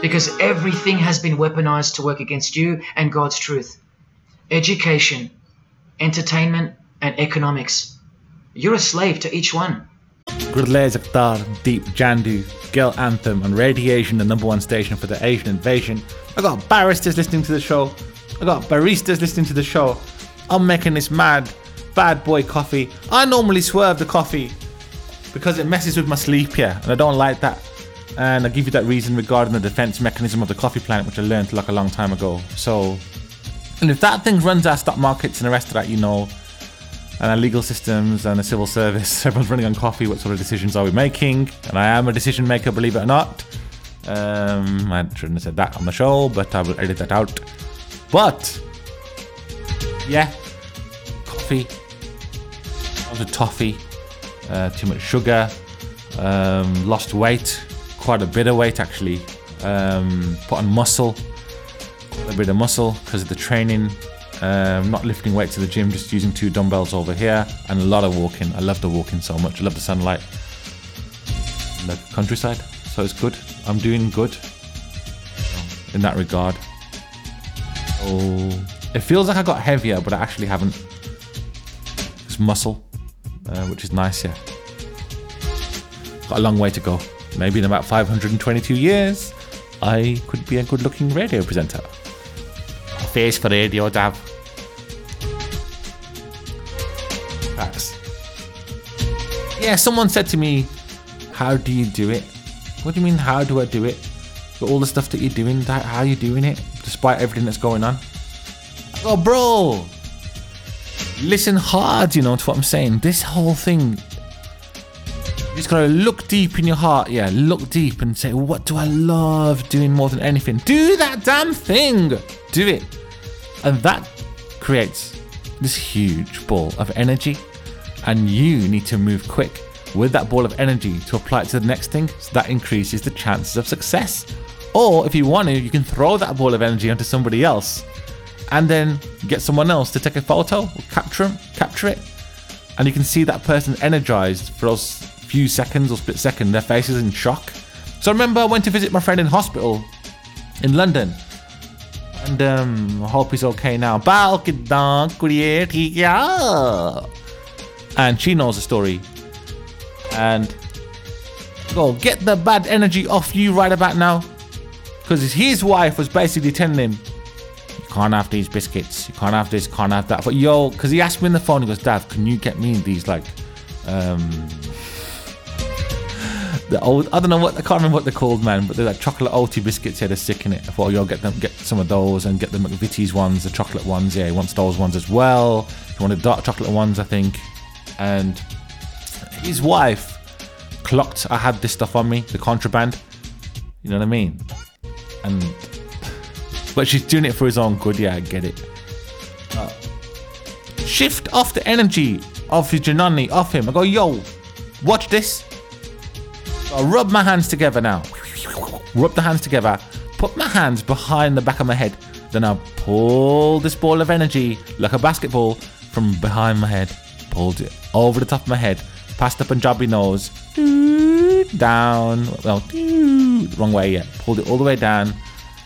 because everything has been weaponized to work against you and God's truth. Education, entertainment, and economics. You're a slave to each one. Gurdlez Akhtar, Deep Jandu, Girl Anthem, and Radiation, the number one station for the Asian invasion. I got barristers listening to the show. I got baristas listening to the show. I'm making this mad bad boy coffee. I normally swerve the coffee because it messes with my sleep, and I don't like that. And I'll give you that reason regarding the defense mechanism of the coffee plant, which I learned like a long time ago. So, and if that thing runs our stock markets and the rest of that, and our legal systems and the civil service, everyone's running on coffee, what sort of decisions are we making? And I am a decision maker, believe it or not. I shouldn't have said that on the show, but I will edit that out. But, yeah, coffee, lots of toffee, too much sugar, lost weight, quite a bit of weight actually, put on muscle, quite a bit of muscle because of the training, not lifting weights to the gym, just using 2 dumbbells over here, and a lot of walking. I love the walking so much. I love the sunlight in the countryside, so it's good. I'm doing good in that regard. Oh, it feels like I got heavier, but I actually haven't. It's muscle, which is nice, yeah. Got a long way to go. Maybe in about 522 years, I could be a good-looking radio presenter. A face for radio, Dav. Facts. Yeah, someone said to me, how do you do it? What do you mean, how do I do it? But all the stuff that you're doing, how are you doing it? Despite everything that's going on. Oh, bro! Listen hard, to what I'm saying. This whole thing, you just gotta look deep in your heart, look deep and say, what do I love doing more than anything? Do that damn thing! Do it. And that creates this huge ball of energy, and you need to move quick with that ball of energy to apply it to the next thing, so that increases the chances of success. Or if you want to, you can throw that ball of energy onto somebody else and then get someone else to take a photo, or capture it, and you can see that person energized for those few seconds or split second, their faces in shock. So I remember I went to visit my friend in hospital in London, and I hope he's okay now. And she knows the story. And go get the bad energy off you right about now, because his wife was basically telling him, you can't have these biscuits, you can't have this, can't have that. But because he asked me on the phone, he goes, Dad, can you get me these the old, I don't know what, I can't remember what they're called, man, but they're like chocolate Oatly biscuits. They're sick in it. I thought, get some of those, and get the McVitie's ones, the chocolate ones. He wants those ones as well. He wanted dark chocolate ones, I think. And his wife clocked I had this stuff on me, the contraband. You know what I mean? But she's doing it for his own good. I get it. Shift off the energy of his Janani, off him. I go, yo, watch this. I rub my hands together now. Rub the hands together. Put my hands behind the back of my head. Then I pull this ball of energy like a basketball from behind my head. Pulled it over the top of my head. Past the Punjabi nose. Down. Well, wrong way, Pulled it all the way down.